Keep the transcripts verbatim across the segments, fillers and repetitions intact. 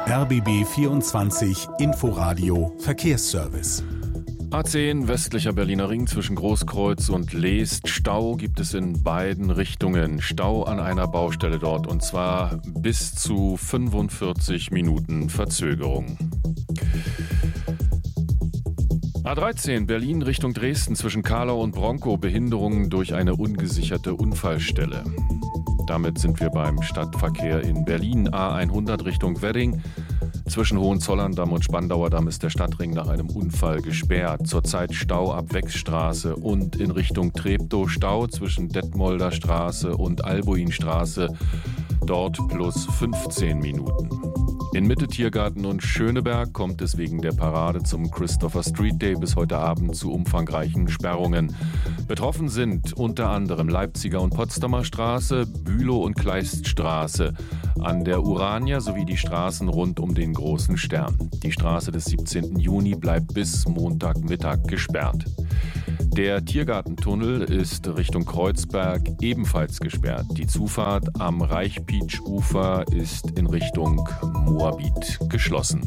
R B B vierundzwanzig Inforadio Verkehrsservice. A zehn westlicher Berliner Ring zwischen Großkreuz und Leest. Stau gibt es in beiden Richtungen. Stau an einer Baustelle dort und zwar bis zu fünfundvierzig Minuten Verzögerung. A dreizehn Berlin Richtung Dresden zwischen Kahlau und Bronkow. Behinderungen durch eine ungesicherte Unfallstelle. Damit sind wir beim Stadtverkehr in Berlin. A hundert Richtung Wedding. Zwischen Hohenzollern-Damm und Spandauer Damm ist der Stadtring nach einem Unfall gesperrt. Zurzeit Stau ab Wechsstraße und in Richtung Treptow Stau zwischen Detmolder Straße und Albuinstraße. Dort plus fünfzehn Minuten. In Mitte Tiergarten und Schöneberg kommt es wegen der Parade zum Christopher Street Day bis heute Abend zu umfangreichen Sperrungen. Betroffen sind unter anderem Leipziger und Potsdamer Straße, Bülow und Kleiststraße, an der Urania sowie die Straßen rund um den Großen Stern. Die Straße des siebzehnten Juni bleibt bis Montagmittag gesperrt. Der Tiergartentunnel ist Richtung Kreuzberg ebenfalls gesperrt. Die Zufahrt am Reichpietsch-Ufer ist in Richtung Moabit geschlossen.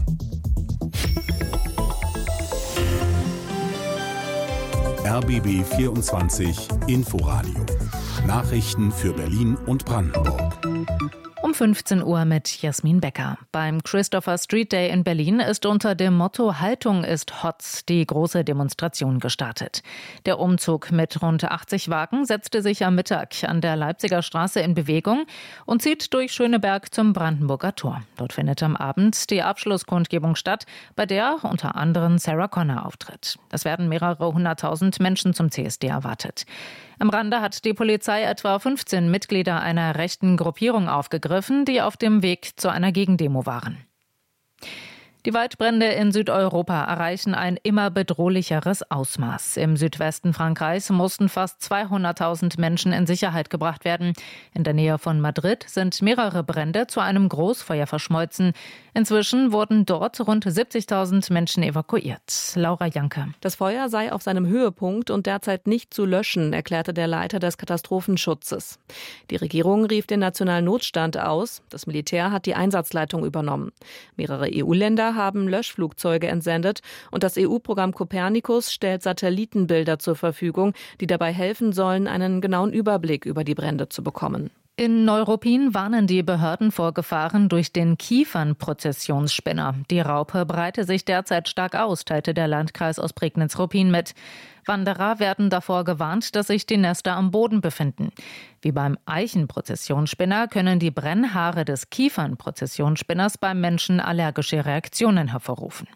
R B B vierundzwanzig Inforadio. Nachrichten für Berlin und Brandenburg. Um fünfzehn Uhr mit Jasmin Becker. Beim Christopher Street Day in Berlin ist unter dem Motto Haltung ist Hot die große Demonstration gestartet. Der Umzug mit rund achtzig Wagen setzte sich am Mittag an der Leipziger Straße in Bewegung und zieht durch Schöneberg zum Brandenburger Tor. Dort findet am Abend die Abschlusskundgebung statt, bei der unter anderem Sarah Connor auftritt. Es werden mehrere hunderttausend Menschen zum C S D erwartet. Am Rande hat die Polizei etwa fünfzehn Mitglieder einer rechten Gruppierung aufgegriffen, die auf dem Weg zu einer Gegendemo waren. Die Waldbrände in Südeuropa erreichen ein immer bedrohlicheres Ausmaß. Im Südwesten Frankreichs mussten fast zweihunderttausend Menschen in Sicherheit gebracht werden. In der Nähe von Madrid sind mehrere Brände zu einem Großfeuer verschmolzen. Inzwischen wurden dort rund siebzigtausend Menschen evakuiert. Laura Janke. Das Feuer sei auf seinem Höhepunkt und derzeit nicht zu löschen, erklärte der Leiter des Katastrophenschutzes. Die Regierung rief den nationalen Notstand aus. Das Militär hat die Einsatzleitung übernommen. Mehrere E U-Länder haben Löschflugzeuge entsendet und das E U-Programm Copernicus stellt Satellitenbilder zur Verfügung, die dabei helfen sollen, einen genauen Überblick über die Brände zu bekommen. In Neuruppin warnen die Behörden vor Gefahren durch den Kiefernprozessionsspinner. Die Raupe breite sich derzeit stark aus, teilte der Landkreis aus Prignitz-Ruppin mit. Wanderer werden davor gewarnt, dass sich die Nester am Boden befinden. Wie beim Eichenprozessionsspinner können die Brennhaare des Kiefernprozessionsspinners beim Menschen allergische Reaktionen hervorrufen.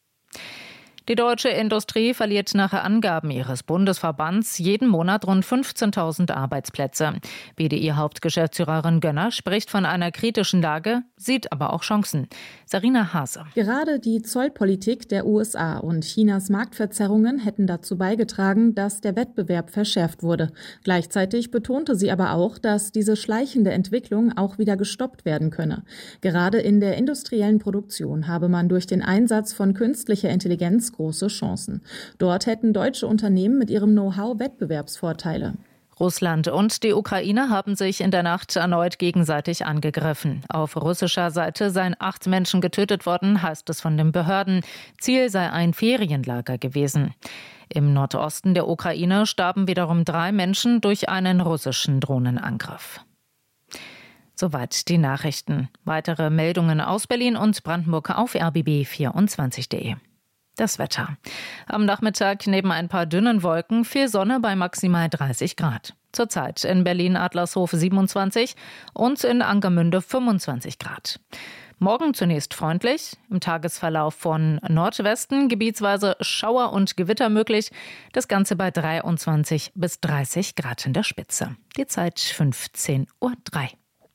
Die deutsche Industrie verliert nach Angaben ihres Bundesverbands jeden Monat rund fünfzehntausend Arbeitsplätze. B D I-Hauptgeschäftsführerin Gönner spricht von einer kritischen Lage, sieht aber auch Chancen. Sarina Hase. Gerade die Zollpolitik der U S A und Chinas Marktverzerrungen hätten dazu beigetragen, dass der Wettbewerb verschärft wurde. Gleichzeitig betonte sie aber auch, dass diese schleichende Entwicklung auch wieder gestoppt werden könne. Gerade in der industriellen Produktion habe man durch den Einsatz von künstlicher Intelligenz große Chancen. Dort hätten deutsche Unternehmen mit ihrem Know-how Wettbewerbsvorteile. Russland und die Ukraine haben sich in der Nacht erneut gegenseitig angegriffen. Auf russischer Seite seien acht Menschen getötet worden, heißt es von den Behörden. Ziel sei ein Ferienlager gewesen. Im Nordosten der Ukraine starben wiederum drei Menschen durch einen russischen Drohnenangriff. Soweit die Nachrichten. Weitere Meldungen aus Berlin und Brandenburg auf R B B vierundzwanzig punkt de. Das Wetter. Am Nachmittag neben ein paar dünnen Wolken viel Sonne bei maximal dreißig Grad. Zurzeit in Berlin-Adlershof siebenundzwanzig und in Angermünde fünfundzwanzig Grad. Morgen zunächst freundlich, im Tagesverlauf von Nordwesten gebietsweise Schauer und Gewitter möglich. Das Ganze bei dreiundzwanzig bis dreißig Grad in der Spitze. Die Zeit fünfzehn Uhr drei.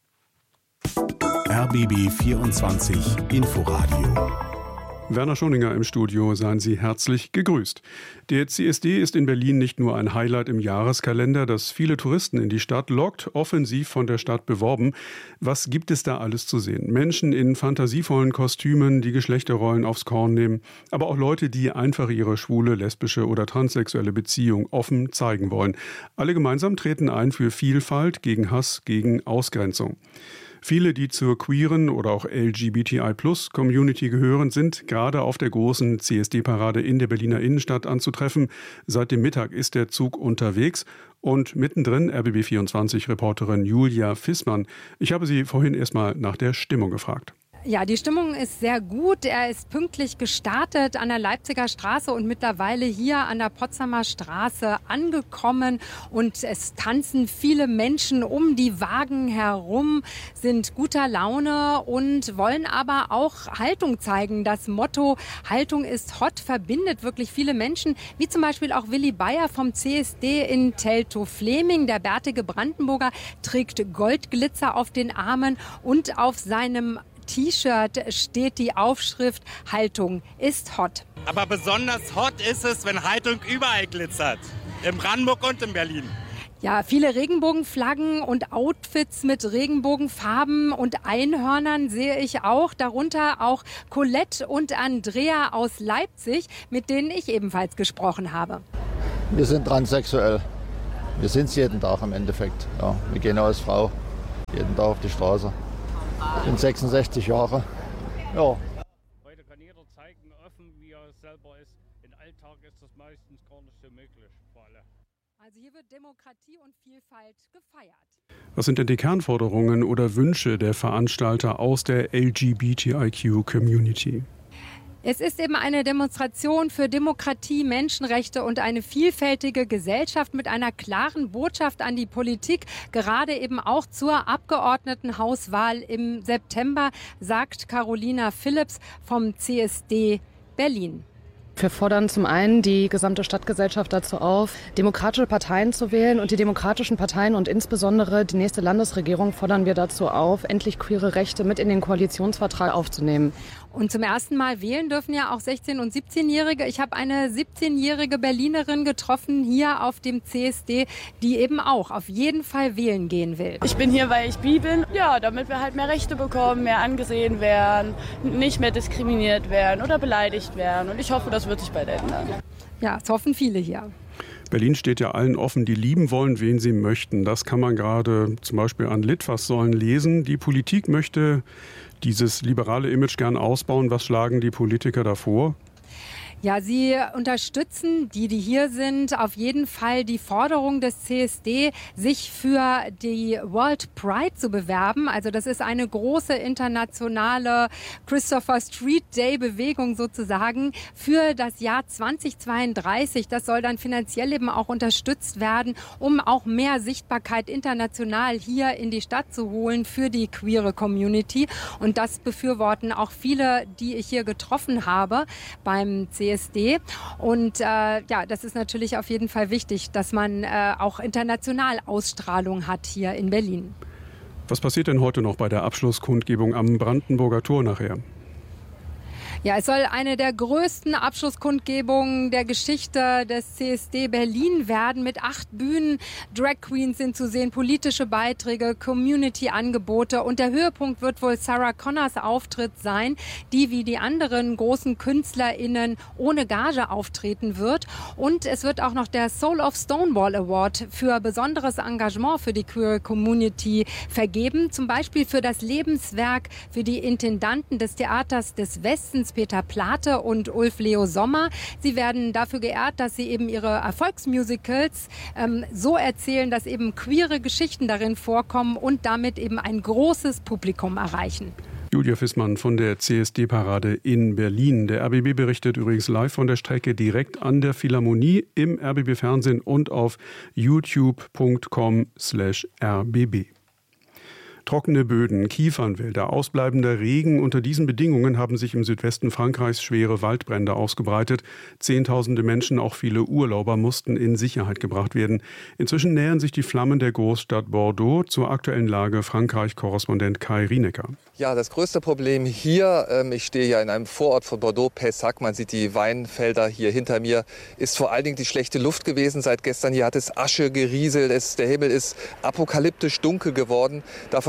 R B B vierundzwanzig Inforadio. Werner Schoninger im Studio, seien Sie herzlich gegrüßt. Der C S D ist in Berlin nicht nur ein Highlight im Jahreskalender, das viele Touristen in die Stadt lockt, offensiv von der Stadt beworben. Was gibt es da alles zu sehen? Menschen in fantasievollen Kostümen, die Geschlechterrollen aufs Korn nehmen, aber auch Leute, die einfach ihre schwule, lesbische oder transsexuelle Beziehung offen zeigen wollen. Alle gemeinsam treten ein für Vielfalt, gegen Hass, gegen Ausgrenzung. Viele, die zur queeren oder auch L G B T I Plus Community gehören, sind gerade auf der großen C S D-Parade in der Berliner Innenstadt anzutreffen. Seit dem Mittag ist der Zug unterwegs. Und mittendrin R B B vierundzwanzig-Reporterin Julia Fissmann. Ich habe sie vorhin erstmal nach der Stimmung gefragt. Ja, die Stimmung ist sehr gut. Er ist pünktlich gestartet an der Leipziger Straße und mittlerweile hier an der Potsdamer Straße angekommen. Und es tanzen viele Menschen um die Wagen herum, sind guter Laune und wollen aber auch Haltung zeigen. Das Motto Haltung ist hot verbindet wirklich viele Menschen, wie zum Beispiel auch Willi Bayer vom C S D in Teltow-Fleming. Der bärtige Brandenburger trägt Goldglitzer auf den Armen und auf seinem T-Shirt steht die Aufschrift Haltung ist hot. Aber besonders hot ist es, wenn Haltung überall glitzert. In Brandenburg und in Berlin. Ja, viele Regenbogenflaggen und Outfits mit Regenbogenfarben und Einhörnern sehe ich auch. Darunter auch Colette und Andrea aus Leipzig, mit denen ich ebenfalls gesprochen habe. Wir sind transsexuell. Wir sind es jeden Tag im Endeffekt. Ja, wir gehen als Frau jeden Tag auf die Straße. Ich bin sechsundsechzig Jahre. Ja. Heute kann jeder zeigen, offen wie er selber ist. Im Alltag ist das meistens gar nicht so möglich für alle. Also hier wird Demokratie und Vielfalt gefeiert. Was sind denn die Kernforderungen oder Wünsche der Veranstalter aus der L G B T I Q-Community? Es ist eben eine Demonstration für Demokratie, Menschenrechte und eine vielfältige Gesellschaft mit einer klaren Botschaft an die Politik, gerade eben auch zur Abgeordnetenhauswahl im September, sagt Carolina Phillips vom C S D Berlin. Wir fordern zum einen die gesamte Stadtgesellschaft dazu auf, demokratische Parteien zu wählen. Und die demokratischen Parteien und insbesondere die nächste Landesregierung fordern wir dazu auf, endlich queere Rechte mit in den Koalitionsvertrag aufzunehmen. Und zum ersten Mal wählen dürfen ja auch sechzehn- und siebzehnjährige. Ich habe eine siebzehnjährige Berlinerin getroffen hier auf dem C S D, die eben auch auf jeden Fall wählen gehen will. Ich bin hier, weil ich bi bin. Ja, damit wir halt mehr Rechte bekommen, mehr angesehen werden, nicht mehr diskriminiert werden oder beleidigt werden. Und ich hoffe, das wird sich bald ändern. Ja, es hoffen viele hier. Berlin steht ja allen offen, die lieben wollen, wen sie möchten. Das kann man gerade zum Beispiel an Litfaßsäulen lesen. Die Politik möchte dieses liberale Image gern ausbauen. Was schlagen die Politiker davor? Ja, sie unterstützen, die, die hier sind, auf jeden Fall die Forderung des C S D, sich für die World Pride zu bewerben. Also das ist eine große internationale Christopher Street Day Bewegung sozusagen für das Jahr zweitausendzweiunddreißig. Das soll dann finanziell eben auch unterstützt werden, um auch mehr Sichtbarkeit international hier in die Stadt zu holen für die queere Community. Und das befürworten auch viele, die ich hier getroffen habe beim C S D. Und äh, ja, das ist natürlich auf jeden Fall wichtig, dass man äh, auch international Ausstrahlung hat hier in Berlin. Was passiert denn heute noch bei der Abschlusskundgebung am Brandenburger Tor nachher? Ja, es soll eine der größten Abschlusskundgebungen der Geschichte des C S D Berlin werden mit acht Bühnen. Drag Queens sind zu sehen, politische Beiträge, Community-Angebote und der Höhepunkt wird wohl Sarah Connors Auftritt sein, die wie die anderen großen KünstlerInnen ohne Gage auftreten wird. Und es wird auch noch der Soul of Stonewall Award für besonderes Engagement für die queer Community vergeben. Zum Beispiel für das Lebenswerk für die Intendanten des Theaters des Westens, Peter Plate und Ulf Leo Sommer. Sie werden dafür geehrt, dass sie eben ihre Erfolgsmusicals ähm, so erzählen, dass eben queere Geschichten darin vorkommen und damit eben ein großes Publikum erreichen. Julia Fissmann von der C S D-Parade in Berlin. Der R B B berichtet übrigens live von der Strecke direkt an der Philharmonie im R B B-Fernsehen und auf youtube punkt com slash r b b. Trockene Böden, Kiefernwälder, ausbleibender Regen. Unter diesen Bedingungen haben sich im Südwesten Frankreichs schwere Waldbrände ausgebreitet. Zehntausende Menschen, auch viele Urlauber, mussten in Sicherheit gebracht werden. Inzwischen nähern sich die Flammen der Großstadt Bordeaux. Zur aktuellen Lage Frankreich-Korrespondent Kai Rienecker. Ja, das größte Problem hier, ähm, ich stehe ja in einem Vorort von Bordeaux, Pessac, man sieht die Weinfelder hier hinter mir, ist vor allen Dingen die schlechte Luft gewesen. Seit gestern hier hat es Asche gerieselt, es, der Himmel ist apokalyptisch dunkel geworden. Davon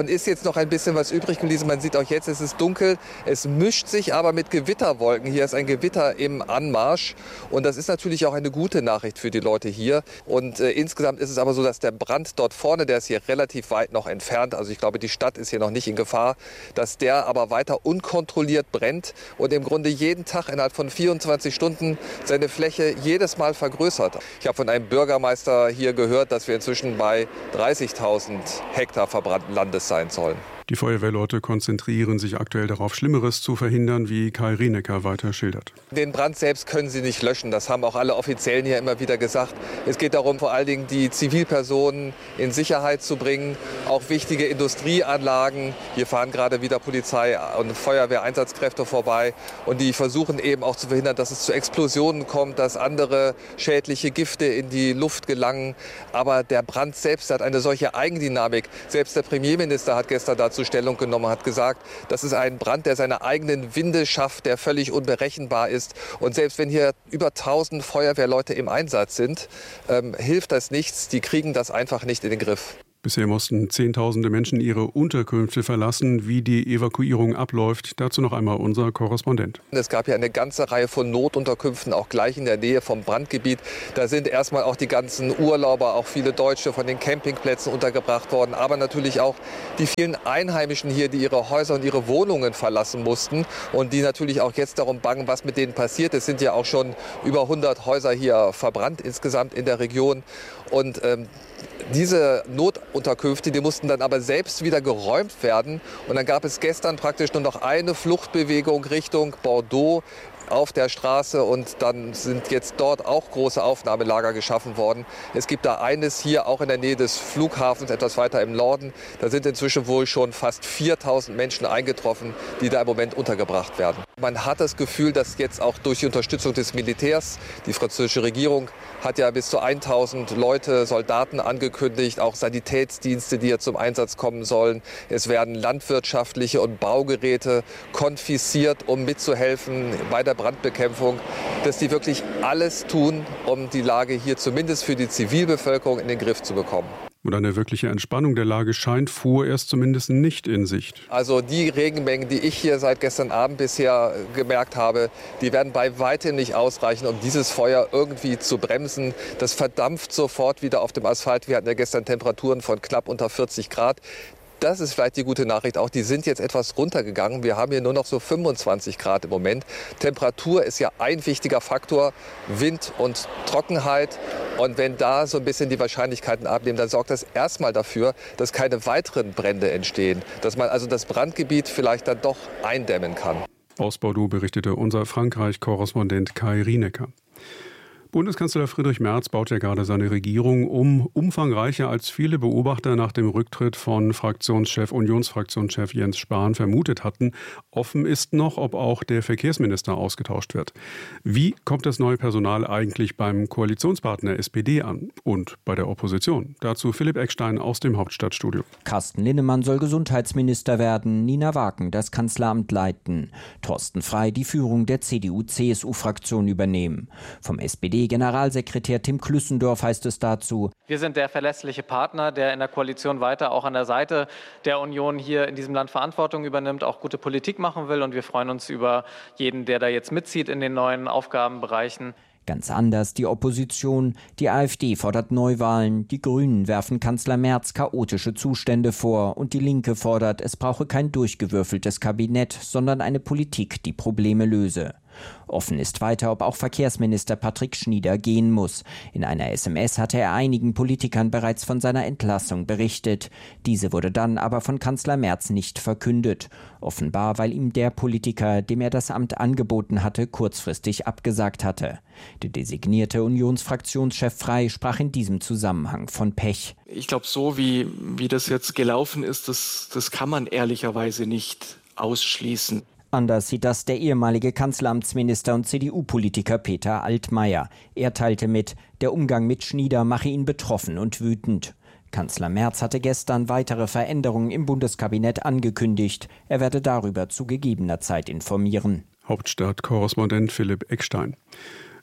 Davon ist jetzt noch ein bisschen was übrig geblieben. Man sieht auch jetzt, es ist dunkel. Es mischt sich aber mit Gewitterwolken. Hier ist ein Gewitter im Anmarsch. Und das ist natürlich auch eine gute Nachricht für die Leute hier. Und äh, insgesamt ist es aber so, dass der Brand dort vorne, der ist hier relativ weit noch entfernt, also ich glaube, die Stadt ist hier noch nicht in Gefahr, dass der aber weiter unkontrolliert brennt und im Grunde jeden Tag innerhalb von vierundzwanzig Stunden seine Fläche jedes Mal vergrößert. Ich habe von einem Bürgermeister hier gehört, dass wir inzwischen bei dreißigtausend Hektar verbrannten Landes sein sollen. Die Feuerwehrleute konzentrieren sich aktuell darauf, Schlimmeres zu verhindern, wie Kai Rienecker weiter schildert. Den Brand selbst können sie nicht löschen. Das haben auch alle Offiziellen hier immer wieder gesagt. Es geht darum, vor allen Dingen die Zivilpersonen in Sicherheit zu bringen. Auch wichtige Industrieanlagen. Hier fahren gerade wieder Polizei und Feuerwehreinsatzkräfte vorbei. Und die versuchen eben auch zu verhindern, dass es zu Explosionen kommt, dass andere schädliche Gifte in die Luft gelangen. Aber der Brand selbst hat eine solche Eigendynamik. Selbst der Premierminister hat gestern dazu Stellung genommen, hat gesagt, das ist ein Brand, der seine eigenen Winde schafft, der völlig unberechenbar ist. Und selbst wenn hier über tausend Feuerwehrleute im Einsatz sind, ähm, hilft das nichts. Die kriegen das einfach nicht in den Griff. Bisher mussten Zehntausende Menschen ihre Unterkünfte verlassen. Wie die Evakuierung abläuft, dazu noch einmal unser Korrespondent. Es gab ja eine ganze Reihe von Notunterkünften, auch gleich in der Nähe vom Brandgebiet. Da sind erstmal auch die ganzen Urlauber, auch viele Deutsche von den Campingplätzen untergebracht worden. Aber natürlich auch die vielen Einheimischen hier, die ihre Häuser und ihre Wohnungen verlassen mussten. Und die natürlich auch jetzt darum bangen, was mit denen passiert. Es sind ja auch schon über hundert Häuser hier verbrannt insgesamt in der Region. Und ähm, diese Notunterkünfte, die mussten dann aber selbst wieder geräumt werden. Und dann gab es gestern praktisch nur noch eine Fluchtbewegung Richtung Bordeaux auf der Straße. Und dann sind jetzt dort auch große Aufnahmelager geschaffen worden. Es gibt da eines hier auch in der Nähe des Flughafens, etwas weiter im Norden. Da sind inzwischen wohl schon fast viertausend Menschen eingetroffen, die da im Moment untergebracht werden. Man hat das Gefühl, dass jetzt auch durch die Unterstützung des Militärs, die französische Regierung hat ja bis zu tausend Leute, Soldaten angekündigt, auch Sanitätsdienste, die hier zum Einsatz kommen sollen. Es werden landwirtschaftliche und Baugeräte konfisziert, um mitzuhelfen bei der Brandbekämpfung, dass die wirklich alles tun, um die Lage hier zumindest für die Zivilbevölkerung in den Griff zu bekommen. Und eine wirkliche Entspannung der Lage scheint vorerst zumindest nicht in Sicht. Also die Regenmengen, die ich hier seit gestern Abend bisher gemerkt habe, die werden bei weitem nicht ausreichen, um dieses Feuer irgendwie zu bremsen. Das verdampft sofort wieder auf dem Asphalt. Wir hatten ja gestern Temperaturen von knapp unter vierzig Grad. Das ist vielleicht die gute Nachricht auch. Die sind jetzt etwas runtergegangen. Wir haben hier nur noch so fünfundzwanzig Grad im Moment. Temperatur ist ja ein wichtiger Faktor. Wind und Trockenheit. Und wenn da so ein bisschen die Wahrscheinlichkeiten abnehmen, dann sorgt das erstmal dafür, dass keine weiteren Brände entstehen. Dass man also das Brandgebiet vielleicht dann doch eindämmen kann. Aus Bordeaux berichtete unser Frankreich-Korrespondent Kai Rienecker. Bundeskanzler Friedrich Merz baut ja gerade seine Regierung um, umfangreicher als viele Beobachter nach dem Rücktritt von Fraktionschef, Unionsfraktionschef Jens Spahn vermutet hatten. Offen ist noch, ob auch der Verkehrsminister ausgetauscht wird. Wie kommt das neue Personal eigentlich beim Koalitionspartner S P D an und bei der Opposition? Dazu Philipp Eckstein aus dem Hauptstadtstudio. Carsten Linnemann soll Gesundheitsminister werden, Nina Wagen das Kanzleramt leiten, Thorsten Frey die Führung der C D U-C S U-Fraktion übernehmen. Vom S P D-Generalsekretär Tim Klüssendorf heißt es dazu: Wir sind der verlässliche Partner, der in der Koalition weiter auch an der Seite der Union hier in diesem Land Verantwortung übernimmt, auch gute Politik machen will. Und wir freuen uns über jeden, der da jetzt mitzieht in den neuen Aufgabenbereichen. Ganz anders die Opposition. Die AfD fordert Neuwahlen, die Grünen werfen Kanzler Merz chaotische Zustände vor und die Linke fordert, es brauche kein durchgewürfeltes Kabinett, sondern eine Politik, die Probleme löse. Offen ist weiter, ob auch Verkehrsminister Patrick Schnieder gehen muss. In einer S M S hatte er einigen Politikern bereits von seiner Entlassung berichtet. Diese wurde dann aber von Kanzler Merz nicht verkündet. Offenbar, weil ihm der Politiker, dem er das Amt angeboten hatte, kurzfristig abgesagt hatte. Der designierte Unionsfraktionschef Frey sprach in diesem Zusammenhang von Pech. Ich glaube, so wie, wie das jetzt gelaufen ist, das, das kann man ehrlicherweise nicht ausschließen. Anders sieht das der ehemalige Kanzleramtsminister und C D U-Politiker Peter Altmaier. Er teilte mit, der Umgang mit Schnieder mache ihn betroffen und wütend. Kanzler Merz hatte gestern weitere Veränderungen im Bundeskabinett angekündigt. Er werde darüber zu gegebener Zeit informieren. Hauptstadtkorrespondent Philipp Eckstein.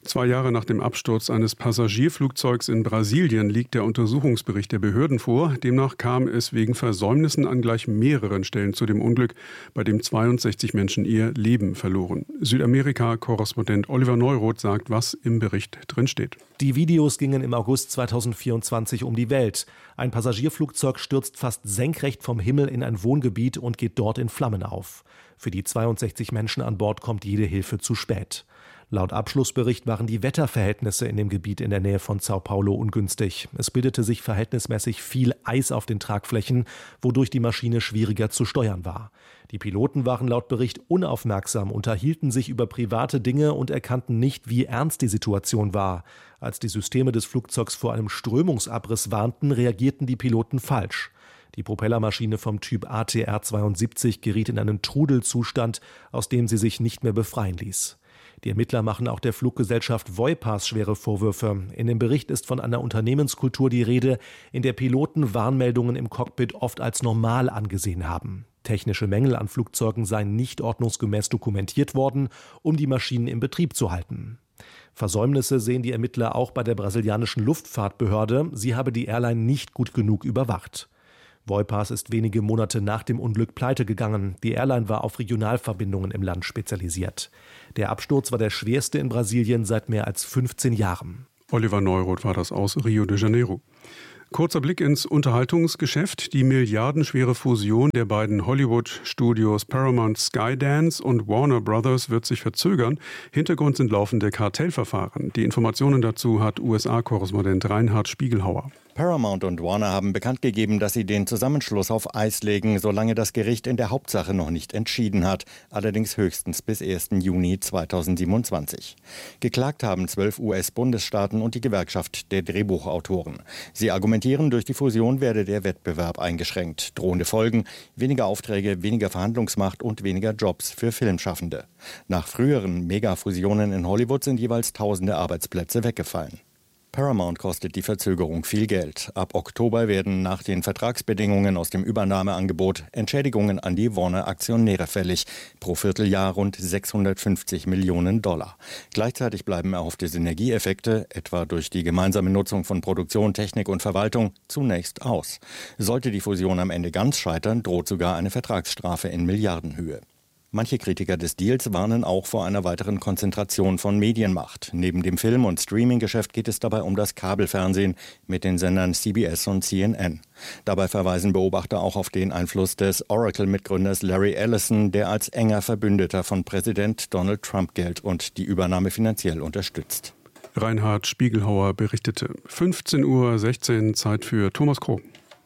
Zwei Jahre nach dem Absturz eines Passagierflugzeugs in Brasilien liegt der Untersuchungsbericht der Behörden vor. Demnach kam es wegen Versäumnissen an gleich mehreren Stellen zu dem Unglück, bei dem zweiundsechzig Menschen ihr Leben verloren. Südamerika-Korrespondent Oliver Neuroth sagt, was im Bericht drin steht. Die Videos gingen im August zweitausendvierundzwanzig um die Welt. Ein Passagierflugzeug stürzt fast senkrecht vom Himmel in ein Wohngebiet und geht dort in Flammen auf. Für die zweiundsechzig Menschen an Bord kommt jede Hilfe zu spät. Laut Abschlussbericht waren die Wetterverhältnisse in dem Gebiet in der Nähe von Sao Paulo ungünstig. Es bildete sich verhältnismäßig viel Eis auf den Tragflächen, wodurch die Maschine schwieriger zu steuern war. Die Piloten waren laut Bericht unaufmerksam, unterhielten sich über private Dinge und erkannten nicht, wie ernst die Situation war. Als die Systeme des Flugzeugs vor einem Strömungsabriss warnten, reagierten die Piloten falsch. Die Propellermaschine vom Typ A T R zweiundsiebzig geriet in einen Trudelzustand, aus dem sie sich nicht mehr befreien ließ. Die Ermittler machen auch der Fluggesellschaft Voipas schwere Vorwürfe. In dem Bericht ist von einer Unternehmenskultur die Rede, in der Piloten Warnmeldungen im Cockpit oft als normal angesehen haben. Technische Mängel an Flugzeugen seien nicht ordnungsgemäß dokumentiert worden, um die Maschinen in Betrieb zu halten. Versäumnisse sehen die Ermittler auch bei der brasilianischen Luftfahrtbehörde. Sie habe die Airline nicht gut genug überwacht. Voipas ist wenige Monate nach dem Unglück pleite gegangen. Die Airline war auf Regionalverbindungen im Land spezialisiert. Der Absturz war der schwerste in Brasilien seit mehr als fünfzehn Jahren. Oliver Neuroth war das aus Rio de Janeiro. Kurzer Blick ins Unterhaltungsgeschäft. Die milliardenschwere Fusion der beiden Hollywood-Studios Paramount Skydance und Warner Brothers wird sich verzögern. Hintergrund sind laufende Kartellverfahren. Die Informationen dazu hat U S A-Korrespondent Reinhard Spiegelhauer. Paramount und Warner haben bekannt gegeben, dass sie den Zusammenschluss auf Eis legen, solange das Gericht in der Hauptsache noch nicht entschieden hat, allerdings höchstens bis ersten Juni zweitausendsiebenundzwanzig. Geklagt haben zwölf U S-Bundesstaaten und die Gewerkschaft der Drehbuchautoren. Sie argumentieren, durch die Fusion werde der Wettbewerb eingeschränkt. Drohende Folgen: weniger Aufträge, weniger Verhandlungsmacht und weniger Jobs für Filmschaffende. Nach früheren Megafusionen in Hollywood sind jeweils tausende Arbeitsplätze weggefallen. Paramount kostet die Verzögerung viel Geld. Ab Oktober werden nach den Vertragsbedingungen aus dem Übernahmeangebot Entschädigungen an die Warner-Aktionäre fällig. Pro Vierteljahr rund sechshundertfünfzig Millionen Dollar. Gleichzeitig bleiben erhoffte Synergieeffekte, etwa durch die gemeinsame Nutzung von Produktion, Technik und Verwaltung, zunächst aus. Sollte die Fusion am Ende ganz scheitern, droht sogar eine Vertragsstrafe in Milliardenhöhe. Manche Kritiker des Deals warnen auch vor einer weiteren Konzentration von Medienmacht. Neben dem Film- und Streaming-Geschäft geht es dabei um das Kabelfernsehen mit den Sendern C B S und C N N. Dabei verweisen Beobachter auch auf den Einfluss des Oracle-Mitgründers Larry Ellison, der als enger Verbündeter von Präsident Donald Trump gilt und die Übernahme finanziell unterstützt. Reinhard Spiegelhauer berichtete. fünfzehn Uhr sechzehn, Zeit für Thomas Kroh.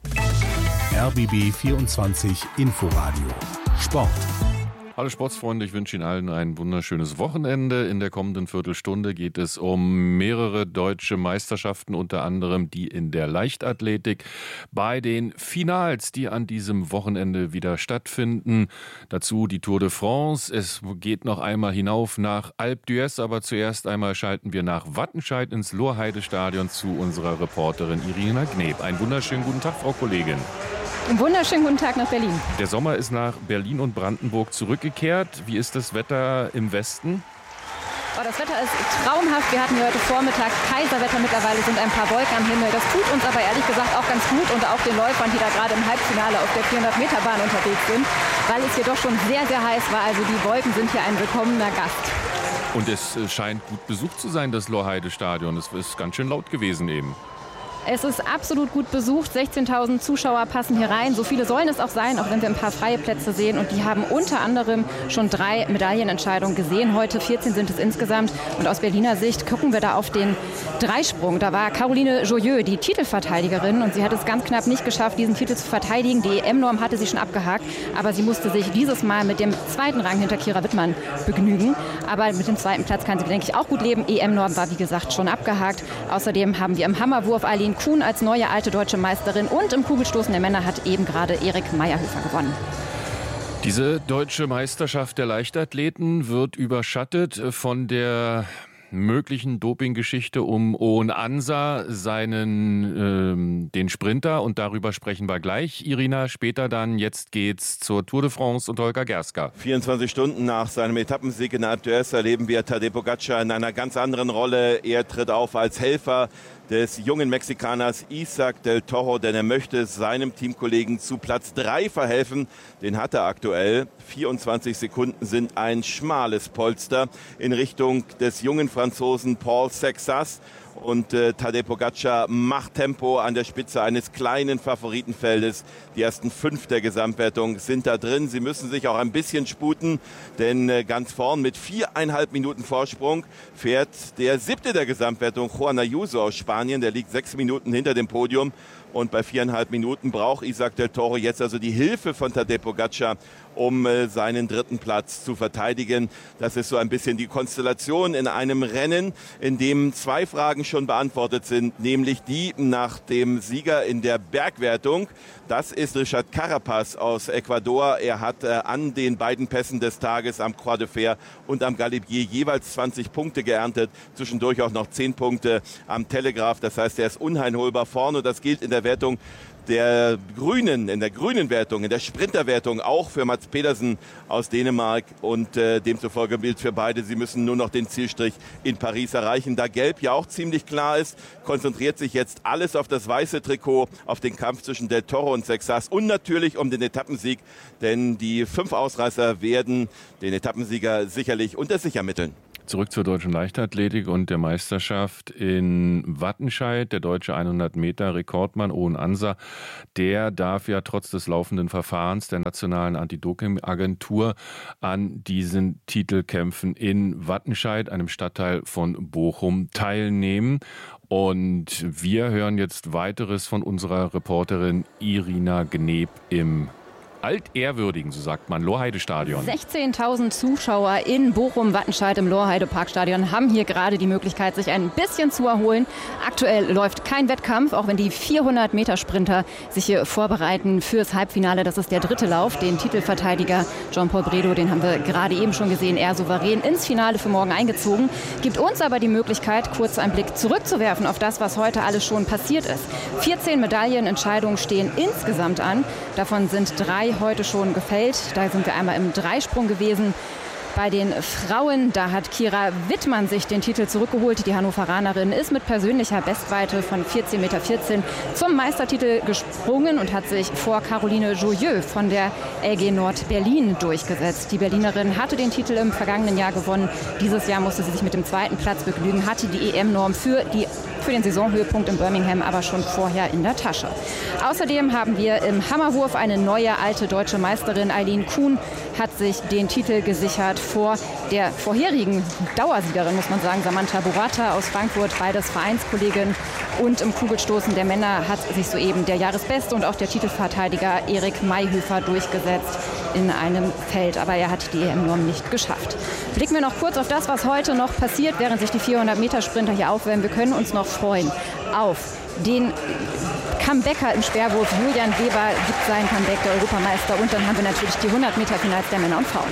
R B B vierundzwanzig Inforadio Sport. Hallo Sportsfreunde, ich wünsche Ihnen allen ein wunderschönes Wochenende. In der kommenden Viertelstunde geht es um mehrere deutsche Meisterschaften, unter anderem die in der Leichtathletik. Bei den Finals, die an diesem Wochenende wieder stattfinden. Dazu die Tour de France. Es geht noch einmal hinauf nach Alpe d'Huez, aber zuerst einmal schalten wir nach Wattenscheid ins Lorheide-Stadion zu unserer Reporterin Irina Gneb. Einen wunderschönen guten Tag, Frau Kollegin. Einen wunderschönen guten Tag nach Berlin. Der Sommer ist nach Berlin und Brandenburg zurückgekehrt. Wie ist das Wetter im Westen? Oh, das Wetter ist traumhaft. Wir hatten hier heute Vormittag Kaiserwetter. Mittlerweile sind ein paar Wolken am Himmel. Das tut uns aber ehrlich gesagt auch ganz gut und auch den Läufern, die da gerade im Halbfinale auf der vierhundert-Meter-Bahn unterwegs sind, weil es hier doch schon sehr, sehr heiß war. Also die Wolken sind hier ein willkommener Gast. Und es scheint gut besucht zu sein, das Lorheide-Stadion. Es ist ganz schön laut gewesen eben. Es ist absolut gut besucht. sechzehntausend Zuschauer passen hier rein. So viele sollen es auch sein, auch wenn wir ein paar freie Plätze sehen. Und die haben unter anderem schon drei Medaillenentscheidungen gesehen. Heute vierzehn sind es insgesamt. Und aus Berliner Sicht gucken wir da auf den Dreisprung. Da war Caroline Joyeux, die Titelverteidigerin. Und sie hat es ganz knapp nicht geschafft, diesen Titel zu verteidigen. Die E M-Norm hatte sie schon abgehakt. Aber sie musste sich dieses Mal mit dem zweiten Rang hinter Kira Wittmann begnügen. Aber mit dem zweiten Platz kann sie, denke ich, auch gut leben. E M-Norm war, wie gesagt, schon abgehakt. Außerdem haben wir im Hammerwurf Eileen Kuhn als neue alte deutsche Meisterin und im Kugelstoßen der Männer hat eben gerade Erik Meyerhöfer gewonnen. Diese deutsche Meisterschaft der Leichtathleten wird überschattet von der möglichen Dopinggeschichte um Owen Ansa, seinen ähm, den Sprinter, und darüber sprechen wir gleich. Irina, später dann. Jetzt geht's zur Tour de France und Holger Gerska. vierundzwanzig Stunden nach seinem Etappensieg in Alpe d'Huez erleben wir Tadej Pogačar in einer ganz anderen Rolle. Er tritt auf als Helfer des jungen Mexikaners Isaac del Toro, denn er möchte seinem Teamkollegen zu Platz drei verhelfen. Den hat er aktuell. vierundzwanzig Sekunden sind ein schmales Polster in Richtung des jungen Franzosen Paul Sexas. Und äh, Tadej Pogačar macht Tempo an der Spitze eines kleinen Favoritenfeldes. Die ersten fünf der Gesamtwertung sind da drin. Sie müssen sich auch ein bisschen sputen, denn äh, ganz vorn mit viereinhalb Minuten Vorsprung fährt der siebte der Gesamtwertung, Juan Ayuso aus Spanien. Der liegt sechs Minuten hinter dem Podium. Und bei viereinhalb Minuten braucht Isaac del Toro jetzt also die Hilfe von Tadej Pogačar, um äh, seinen dritten Platz zu verteidigen. Das ist so ein bisschen die Konstellation in einem Rennen, in dem zwei Fragen schon beantwortet sind, nämlich die nach dem Sieger in der Bergwertung. Das ist Richard Carapaz aus Ecuador. Er hat äh, an den beiden Pässen des Tages am Croix de Fer und am Galibier jeweils zwanzig Punkte geerntet. Zwischendurch auch noch zehn Punkte am Telegraph. Das heißt, er ist uneinholbar vorne. Und das gilt in der Wertung der Grünen, in der grünen Wertung, in der Sprinterwertung auch für Mads Pedersen aus Dänemark. Und äh, demzufolge gilt für beide, sie müssen nur noch den Zielstrich in Paris erreichen. Da Gelb ja auch ziemlich klar ist, konzentriert sich jetzt alles auf das weiße Trikot, auf den Kampf zwischen Del Toro und Sexas und natürlich um den Etappensieg. Denn die fünf Ausreißer werden den Etappensieger sicherlich unter sich ermitteln. Zurück zur deutschen Leichtathletik und der Meisterschaft in Wattenscheid. Der deutsche hundert Meter Rekordmann Owen Ansa, der darf ja trotz des laufenden Verfahrens der Nationalen Anti-Doping-Agentur an diesen Titelkämpfen in Wattenscheid, einem Stadtteil von Bochum, teilnehmen. Und wir hören jetzt weiteres von unserer Reporterin Irina Gneb im altehrwürdigen, so sagt man, Lorheide-Stadion. sechzehntausend Zuschauer in Bochum-Wattenscheid im Lorheide-Parkstadion haben hier gerade die Möglichkeit, sich ein bisschen zu erholen. Aktuell läuft kein Wettkampf, auch wenn die vierhundert Meter Sprinter sich hier vorbereiten fürs Halbfinale. Das ist der dritte Lauf. Den Titelverteidiger Jean-Paul Bredow, den haben wir gerade eben schon gesehen, eher souverän ins Finale für morgen eingezogen. Gibt uns aber die Möglichkeit, kurz einen Blick zurückzuwerfen auf das, was heute alles schon passiert ist. vierzehn Medaillenentscheidungen stehen insgesamt an. Davon sind drei heute schon gefällt. Da sind wir einmal im Dreisprung gewesen. Bei den Frauen, da hat Kira Wittmann sich den Titel zurückgeholt. Die Hannoveranerin ist mit persönlicher Bestweite von vierzehn Komma vierzehn Meter zum Meistertitel gesprungen und hat sich vor Caroline Joyeux von der L G Nord Berlin durchgesetzt. Die Berlinerin hatte den Titel im vergangenen Jahr gewonnen. Dieses Jahr musste sie sich mit dem zweiten Platz begnügen, hatte die E M-Norm für, die, für den Saisonhöhepunkt in Birmingham aber schon vorher in der Tasche. Außerdem haben wir im Hammerwurf eine neue alte deutsche Meisterin. Eileen Kuhn hat sich den Titel gesichert vor der vorherigen Dauersiegerin, muss man sagen, Samantha Burata aus Frankfurt, beides Vereinskollegin. Und im Kugelstoßen der Männer hat sich soeben der Jahresbeste und auch der Titelverteidiger Erik Mayhöfer durchgesetzt in einem Feld. Aber er hat die E M-Norm nicht geschafft. Blicken wir noch kurz auf das, was heute noch passiert, während sich die vierhundert Meter Sprinter hier aufwärmen. Wir können uns noch freuen auf den Comebacker im Speerwurf. Julian Weber gibt seinen Comeback, der Europameister. Und dann haben wir natürlich die hundert Meter Finals der Männer und Frauen.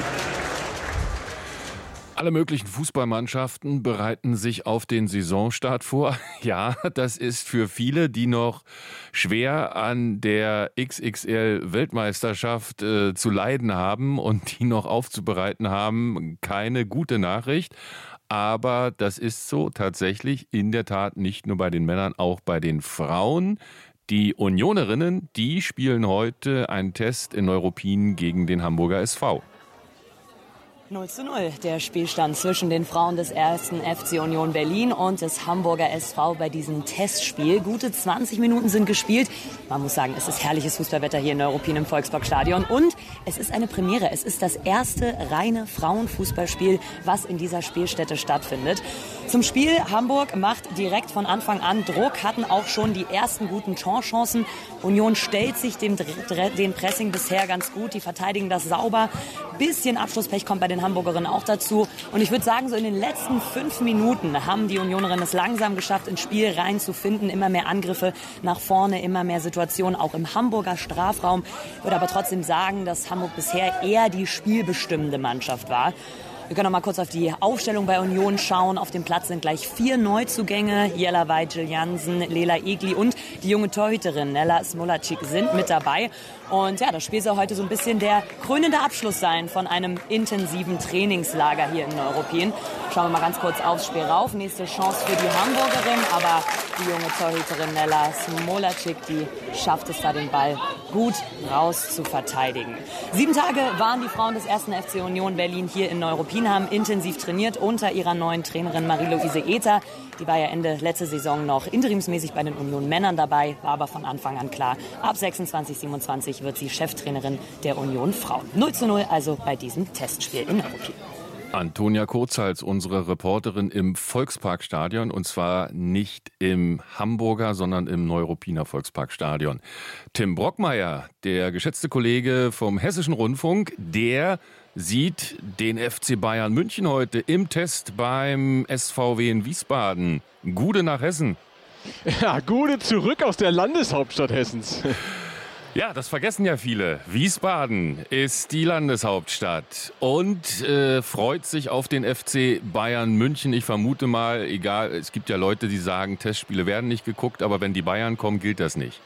Alle möglichen Fußballmannschaften bereiten sich auf den Saisonstart vor. Ja, das ist für viele, die noch schwer an der X X L-Weltmeisterschaft äh, zu leiden haben und die noch aufzubereiten haben, keine gute Nachricht. Aber das ist so tatsächlich in der Tat nicht nur bei den Männern, auch bei den Frauen. Die Unionerinnen, die spielen heute einen Test in Neuruppin gegen den Hamburger S V. null zu null, der Spielstand zwischen den Frauen des ersten F C Union Berlin und des Hamburger S V bei diesem Testspiel. Gute zwanzig Minuten sind gespielt. Man muss sagen, es ist herrliches Fußballwetter hier in Neuruppin im Volksparkstadion. Und es ist eine Premiere. Es ist das erste reine Frauenfußballspiel, was in dieser Spielstätte stattfindet. Zum Spiel: Hamburg macht direkt von Anfang an Druck, hatten auch schon die ersten guten Torchancen. Union stellt sich dem, dem Pressing bisher ganz gut. Die verteidigen das sauber. Bisschen Abschlusspech kommt bei den Hamburgerinnen auch dazu. Und ich würde sagen, so in den letzten fünf Minuten haben die Unionerinnen es langsam geschafft, ins Spiel reinzufinden. Immer mehr Angriffe nach vorne, immer mehr Situationen, auch im Hamburger Strafraum. Ich würde aber trotzdem sagen, dass Hamburg bisher eher die spielbestimmende Mannschaft war. Wir können noch mal kurz auf die Aufstellung bei Union schauen. Auf dem Platz sind gleich vier Neuzugänge. Jella Weidjel Jansen, Lela Egli und die junge Torhüterin Nella Smolacik sind mit dabei. Und ja, das Spiel soll heute so ein bisschen der krönende Abschluss sein von einem intensiven Trainingslager hier in Neuruppin. Schauen wir mal ganz kurz aufs Spiel rauf. Nächste Chance für die Hamburgerin, aber die junge Torhüterin Nella Smolacik, die schafft es da, den Ball gut raus zu verteidigen. Sieben Tage waren die Frauen des ersten F C Union Berlin hier in Neuruppin, haben intensiv trainiert unter ihrer neuen Trainerin Marie-Louise Ether. Die war ja Ende letzte Saison noch interimsmäßig bei den Union Männern dabei, war aber von Anfang an klar, ab sechsundzwanzig siebenundzwanzig wird sie Cheftrainerin der Union Frauen. null zu null also bei diesem Testspiel in Neuruppin. Antonia Kurzhals, unsere Reporterin im Volksparkstadion, und zwar nicht im Hamburger, sondern im Neuruppiner Volksparkstadion. Tim Brockmeier, der geschätzte Kollege vom Hessischen Rundfunk, der sieht den F C Bayern München heute im Test beim S V W in Wiesbaden. Gude nach Hessen. Ja, Gude zurück aus der Landeshauptstadt Hessens. Ja, das vergessen ja viele. Wiesbaden ist die Landeshauptstadt und äh, freut sich auf den F C Bayern München. Ich vermute mal, egal, es gibt ja Leute, die sagen, Testspiele werden nicht geguckt, aber wenn die Bayern kommen, gilt das nicht.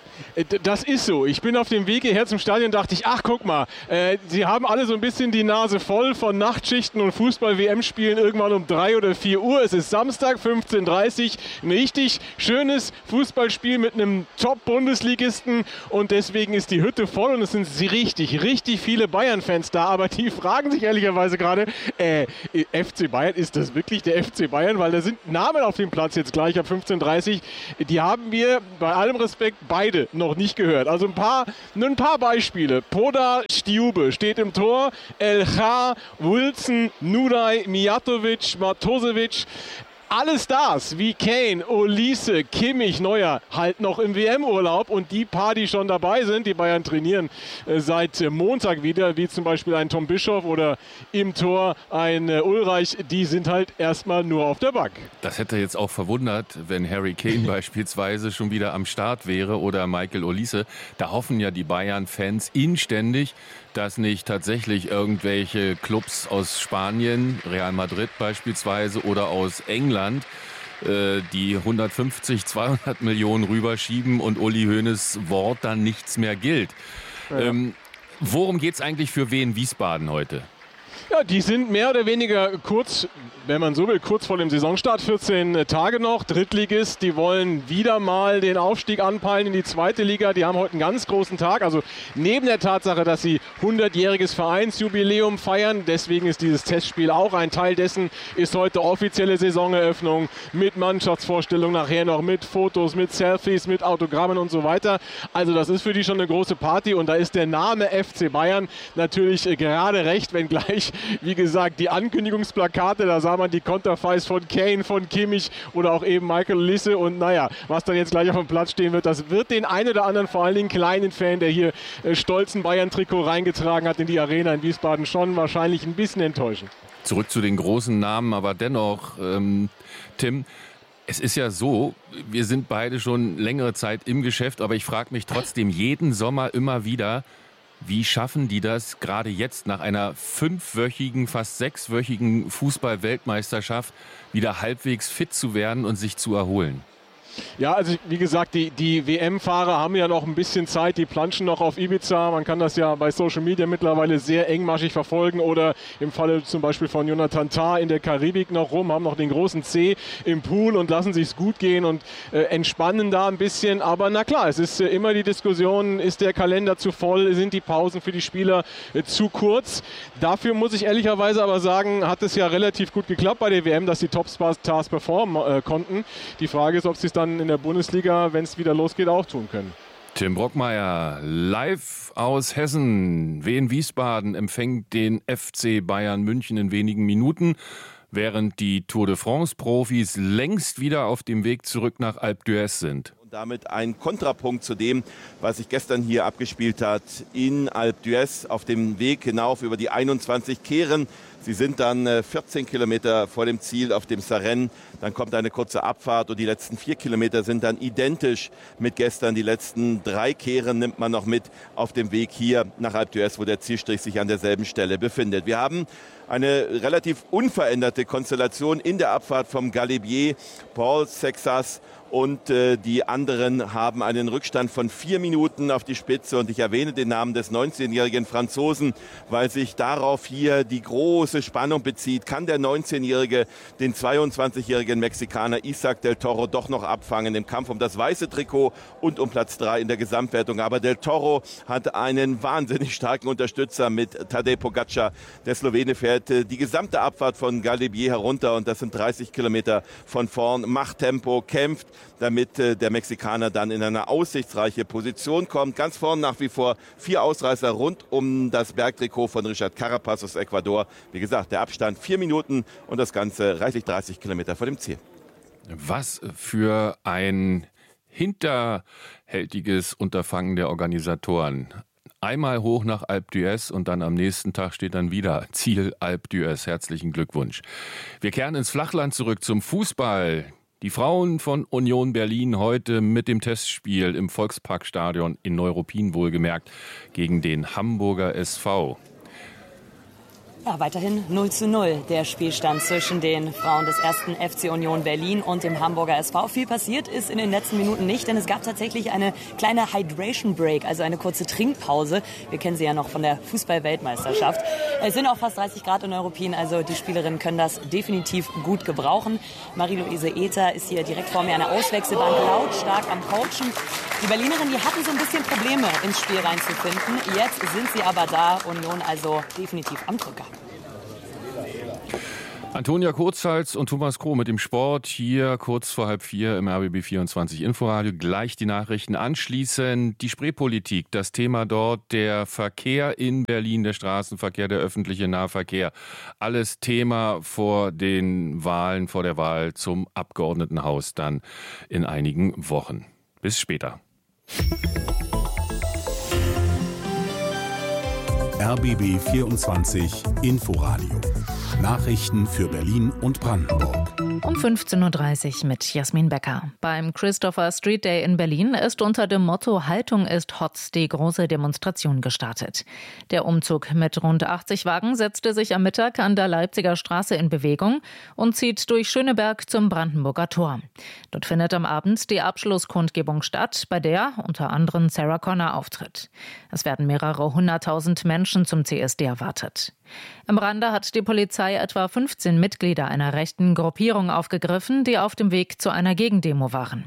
Das ist so. Ich bin auf dem Weg hierher zum Stadion und dachte ich, ach guck mal, äh, sie haben alle so ein bisschen die Nase voll von Nachtschichten und Fußball-W M-Spielen irgendwann um drei oder vier Uhr. Es ist Samstag, fünfzehn Uhr dreißig, ein richtig schönes Fußballspiel mit einem Top-Bundesligisten und deswegen ist die Hütte voll und es sind richtig, richtig viele Bayern-Fans da, aber die fragen sich ehrlicherweise gerade, äh, F C Bayern, ist das wirklich der F C Bayern? Weil da sind Namen auf dem Platz jetzt gleich ab fünfzehn Uhr dreißig, die haben wir bei allem Respekt beide noch nicht gehört. Also ein paar, nur ein paar Beispiele. Poda Stjube steht im Tor, Elcha, Wilson, Nuraj, Mijatovic, Matosevic. Alle Stars wie Kane, Olise, Kimmich, Neuer halt noch im W M-Urlaub und die paar, die schon dabei sind, die Bayern trainieren äh, seit äh, Montag wieder, wie zum Beispiel ein Tom Bischoff oder im Tor ein äh, Ulreich, die sind halt erstmal nur auf der Bank. Das hätte jetzt auch verwundert, wenn Harry Kane beispielsweise schon wieder am Start wäre oder Michael Olise. Da hoffen ja die Bayern-Fans inständig, dass nicht tatsächlich irgendwelche Clubs aus Spanien, Real Madrid beispielsweise, oder aus England, äh, die hundertfünfzig, zweihundert Millionen rüberschieben und Uli Hoeneß Wort dann nichts mehr gilt. Ja. Ähm, worum geht's eigentlich für Wien Wiesbaden heute? Ja, die sind mehr oder weniger kurz, wenn man so will, kurz vor dem Saisonstart, vierzehn Tage noch. Drittligist, die wollen wieder mal den Aufstieg anpeilen in die zweite Liga. Die haben heute einen ganz großen Tag. Also neben der Tatsache, dass sie hundertjähriges Vereinsjubiläum feiern, deswegen ist dieses Testspiel auch ein Teil dessen, ist heute offizielle Saisoneröffnung mit Mannschaftsvorstellung, nachher noch mit Fotos, mit Selfies, mit Autogrammen und so weiter. Also das ist für die schon eine große Party und da ist der Name F C Bayern natürlich gerade recht, wenngleich, wie gesagt, die Ankündigungsplakate, da sah man die Konterfeis von Kane, von Kimmich oder auch eben Michael Olise und naja, was dann jetzt gleich auf dem Platz stehen wird, das wird den einen oder anderen, vor allen Dingen kleinen Fan, der hier äh, stolzen Bayern-Trikot reingetragen hat in die Arena in Wiesbaden, schon wahrscheinlich ein bisschen enttäuschen. Zurück zu den großen Namen, aber dennoch, ähm, Tim, es ist ja so, wir sind beide schon längere Zeit im Geschäft, aber ich frage mich trotzdem jeden Sommer immer wieder, wie schaffen die das gerade jetzt nach einer fünfwöchigen, fast sechswöchigen Fußball-Weltmeisterschaft wieder halbwegs fit zu werden und sich zu erholen? Ja, also wie gesagt, die, die W M-Fahrer haben ja noch ein bisschen Zeit, die planschen noch auf Ibiza. Man kann das ja bei Social Media mittlerweile sehr engmaschig verfolgen oder im Falle zum Beispiel von Jonathan Tah in der Karibik noch rum, haben noch den großen C im Pool und lassen sich's gut gehen und äh, entspannen da ein bisschen. Aber na klar, es ist äh, immer die Diskussion, ist der Kalender zu voll, sind die Pausen für die Spieler äh, zu kurz. Dafür muss ich ehrlicherweise aber sagen, hat es ja relativ gut geklappt bei der W M, dass die Topstars performen äh, konnten. Die Frage ist, ob sie es dann in der Bundesliga, wenn es wieder losgeht, auch tun können. Tim Brockmeier, live aus Hessen. Wien Wiesbaden empfängt den F C Bayern München in wenigen Minuten, während die Tour de France-Profis längst wieder auf dem Weg zurück nach Alpe d'Huez sind. Damit ein Kontrapunkt zu dem, was sich gestern hier abgespielt hat in Alpe d'Huez auf dem Weg hinauf über die einundzwanzig Kehren. Sie sind dann vierzehn Kilometer vor dem Ziel auf dem Sarenne. Dann kommt eine kurze Abfahrt und die letzten vier Kilometer sind dann identisch mit gestern. Die letzten drei Kehren nimmt man noch mit auf dem Weg hier nach Alpe d'Huez, wo der Zielstrich sich an derselben Stelle befindet. Wir haben eine relativ unveränderte Konstellation in der Abfahrt vom Galibier. Paul Sexas und äh, die anderen haben einen Rückstand von vier Minuten auf die Spitze. Und ich erwähne den Namen des neunzehnjährigen Franzosen, weil sich darauf hier die große Spannung bezieht. Kann der neunzehnjährige den zweiundzwanzigjährigen Mexikaner Isaac Del Toro doch noch abfangen im Kampf um das weiße Trikot und um Platz drei in der Gesamtwertung? Aber Del Toro hat einen wahnsinnig starken Unterstützer mit Tadej Pogačar. Der Slowene fährt äh, die gesamte Abfahrt von Galibier herunter und das sind dreißig Kilometer von vorn, macht Tempo, kämpft, damit äh, der Mexikaner dann in eine aussichtsreiche Position kommt. Ganz vorn nach wie vor vier Ausreißer rund um das Bergtrikot von Richard Carapaz aus Ecuador. Wie gesagt, der Abstand vier Minuten und das Ganze reichlich dreißig Kilometer vor dem Ziel. Was für ein hinterhältiges Unterfangen der Organisatoren. Einmal hoch nach Alpe d'Huez und dann am nächsten Tag steht dann wieder Ziel Alpe d'Huez. Herzlichen Glückwunsch. Wir kehren ins Flachland zurück zum Fußball. Die Frauen von Union Berlin heute mit dem Testspiel im Volksparkstadion in Neuruppin wohlgemerkt gegen den Hamburger S V. Ja, weiterhin null zu null der Spielstand zwischen den Frauen des ersten F C Union Berlin und dem Hamburger S V. Viel passiert ist in den letzten Minuten nicht, denn es gab tatsächlich eine kleine Hydration Break, also eine kurze Trinkpause. Wir kennen sie ja noch von der Fußball-Weltmeisterschaft. Es sind auch fast dreißig Grad in Neuruppin, also die Spielerinnen können das definitiv gut gebrauchen. Marie-Louise Ether ist hier direkt vor mir an der Auswechselbank lautstark am Coachen. Die Berlinerinnen, die hatten so ein bisschen Probleme ins Spiel reinzufinden. Jetzt sind sie aber da, Union also definitiv am Drücker. Antonia Kurzhals und Thomas Kroh mit dem Sport hier kurz vor halb vier im R B B vierundzwanzig Inforadio. Gleich die Nachrichten anschließend. Die Spreepolitik, das Thema dort, der Verkehr in Berlin, der Straßenverkehr, der öffentliche Nahverkehr. Alles Thema vor den Wahlen, vor der Wahl zum Abgeordnetenhaus dann in einigen Wochen. Bis später. R B B vierundzwanzig Inforadio. Nachrichten für Berlin und Brandenburg. Um fünfzehn Uhr dreißig mit Jasmin Becker. Beim Christopher Street Day in Berlin ist unter dem Motto Haltung ist Hot die große Demonstration gestartet. Der Umzug mit rund achtzig Wagen setzte sich am Mittag an der Leipziger Straße in Bewegung und zieht durch Schöneberg zum Brandenburger Tor. Dort findet am Abend die Abschlusskundgebung statt, bei der unter anderem Sarah Connor auftritt. Es werden mehrere hunderttausend Menschen zum C S D erwartet. Im Rande hat die Polizei etwa fünfzehn Mitglieder einer rechten Gruppierung aufgegriffen, die auf dem Weg zu einer Gegendemo waren.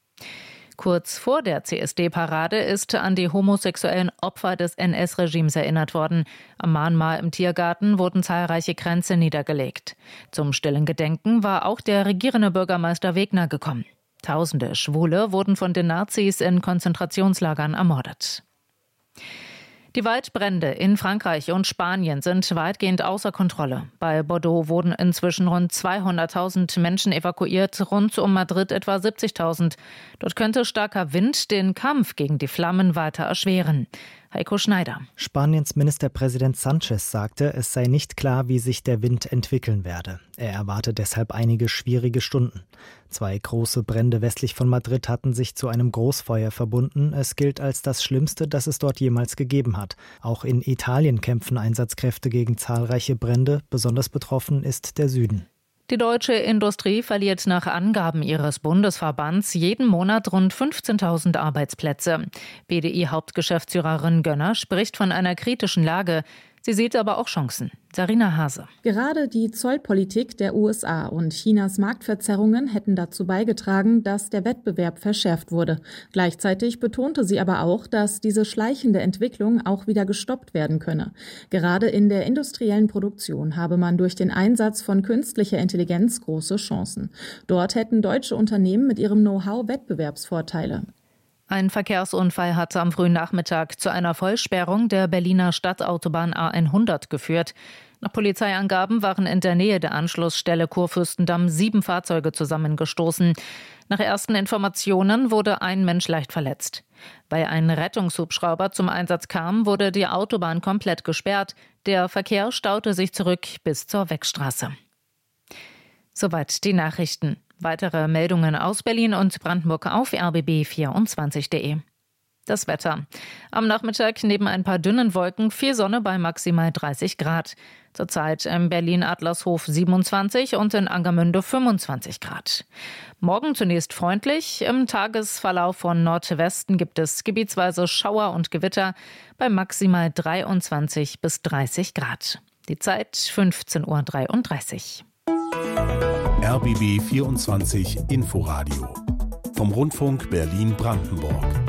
Kurz vor der C S D-Parade ist an die homosexuellen Opfer des N S-Regimes erinnert worden. Am Mahnmal im Tiergarten wurden zahlreiche Kränze niedergelegt. Zum stillen Gedenken war auch der regierende Bürgermeister Wegner gekommen. Tausende Schwule wurden von den Nazis in Konzentrationslagern ermordet. Die Waldbrände in Frankreich und Spanien sind weitgehend außer Kontrolle. Bei Bordeaux wurden inzwischen rund zweihunderttausend Menschen evakuiert, rund um Madrid etwa siebzigtausend. Dort könnte starker Wind den Kampf gegen die Flammen weiter erschweren. Heiko Schneider. Spaniens Ministerpräsident Sanchez sagte, es sei nicht klar, wie sich der Wind entwickeln werde. Er erwarte deshalb einige schwierige Stunden. Zwei große Brände westlich von Madrid hatten sich zu einem Großfeuer verbunden. Es gilt als das Schlimmste, das es dort jemals gegeben hat. Auch in Italien kämpfen Einsatzkräfte gegen zahlreiche Brände. Besonders betroffen ist der Süden. Die deutsche Industrie verliert nach Angaben ihres Bundesverbands jeden Monat rund fünfzehntausend Arbeitsplätze. B D I-Hauptgeschäftsführerin Gönner spricht von einer kritischen Lage. Sie sieht aber auch Chancen. Sarina Hase. Gerade die Zollpolitik der U S A und Chinas Marktverzerrungen hätten dazu beigetragen, dass der Wettbewerb verschärft wurde. Gleichzeitig betonte sie aber auch, dass diese schleichende Entwicklung auch wieder gestoppt werden könne. Gerade in der industriellen Produktion habe man durch den Einsatz von künstlicher Intelligenz große Chancen. Dort hätten deutsche Unternehmen mit ihrem Know-how Wettbewerbsvorteile. Ein Verkehrsunfall hat am frühen Nachmittag zu einer Vollsperrung der Berliner Stadtautobahn A hundert geführt. Nach Polizeiangaben waren in der Nähe der Anschlussstelle Kurfürstendamm sieben Fahrzeuge zusammengestoßen. Nach ersten Informationen wurde ein Mensch leicht verletzt. Weil ein Rettungshubschrauber zum Einsatz kam, wurde die Autobahn komplett gesperrt. Der Verkehr staute sich zurück bis zur Weckstraße. Soweit die Nachrichten. Weitere Meldungen aus Berlin und Brandenburg auf r b b vierundzwanzig punkt de. Das Wetter. Am Nachmittag neben ein paar dünnen Wolken viel Sonne bei maximal dreißig Grad. Zurzeit in Berlin-Adlershof siebenundzwanzig und in Angermünde fünfundzwanzig Grad. Morgen zunächst freundlich. Im Tagesverlauf von Nordwesten gibt es gebietsweise Schauer und Gewitter bei maximal dreiundzwanzig bis dreißig Grad. Die Zeit fünfzehn Uhr dreiunddreißig. R B B vierundzwanzig Inforadio vom Rundfunk Berlin-Brandenburg.